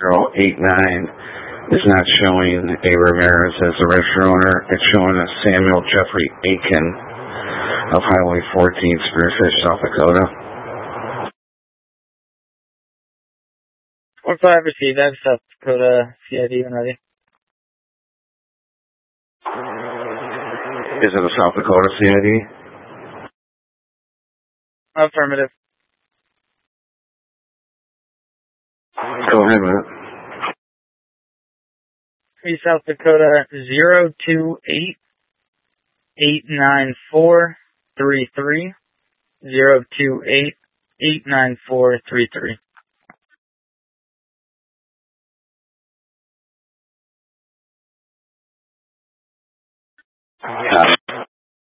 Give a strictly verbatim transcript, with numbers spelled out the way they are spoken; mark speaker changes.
Speaker 1: zero eight nine is not showing A. Ramirez as the registered owner. It's showing a Samuel Jeffrey Aiken of Highway fourteen, Spearfish, South Dakota.
Speaker 2: one five received. I have South Dakota C I D when ready.
Speaker 1: Is it a South Dakota C I D?
Speaker 2: Affirmative.
Speaker 1: Go ahead, man.
Speaker 2: South Dakota zero two eight eight nine four three three zero two eight eight nine four three three.
Speaker 1: Got it.